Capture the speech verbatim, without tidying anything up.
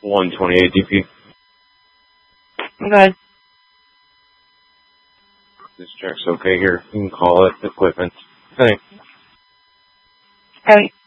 one twenty-eight D P. Okay. This check's okay here. You can call it equipment. Thanks. Okay.